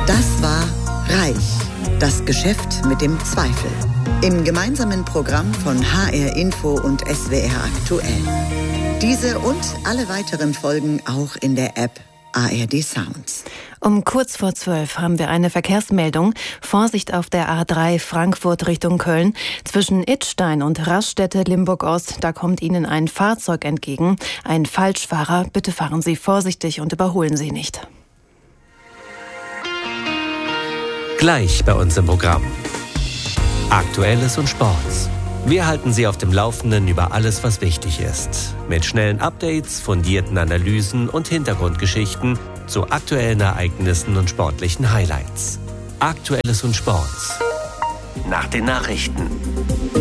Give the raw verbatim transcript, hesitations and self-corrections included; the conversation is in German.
Das war Reich, das Geschäft mit dem Zweifel. Im gemeinsamen Programm von H R Info und S W R Aktuell. Diese und alle weiteren Folgen auch in der App A R D Sounds. Um kurz vor zwölf haben wir eine Verkehrsmeldung. Vorsicht auf der A drei Frankfurt Richtung Köln. Zwischen Idstein und Raststätte-Limburg-Ost, da kommt Ihnen ein Fahrzeug entgegen. Ein Falschfahrer. Bitte fahren Sie vorsichtig und überholen Sie nicht. Gleich bei uns im Programm. Aktuelles und Sports. Wir halten Sie auf dem Laufenden über alles, was wichtig ist. Mit schnellen Updates, fundierten Analysen und Hintergrundgeschichten zu aktuellen Ereignissen und sportlichen Highlights. Aktuelles und Sports. Nach den Nachrichten.